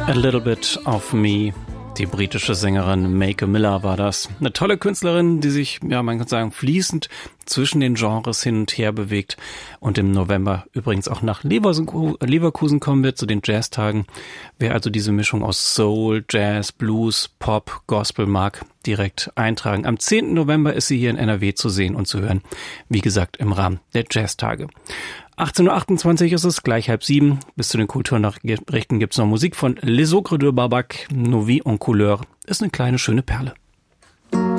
A Little Bit of Me. Die britische Sängerin Make Miller war das. Eine tolle Künstlerin, die sich, ja, man kann sagen, fließend zwischen den Genres hin und her bewegt und im November übrigens auch nach Leverkusen kommen wird, zu den Jazztagen. Wer also diese Mischung aus Soul, Jazz, Blues, Pop, Gospel mag, direkt eintragen. Am 10. November ist sie hier in NRW zu sehen und zu hören. Wie gesagt, im Rahmen der Jazztage. 18.28 Uhr ist es, gleich 6:30. Bis zu den Kulturnachrichten gibt's noch Musik von Les Ocres de Barbac. Novi en Couleur ist eine kleine, schöne Perle.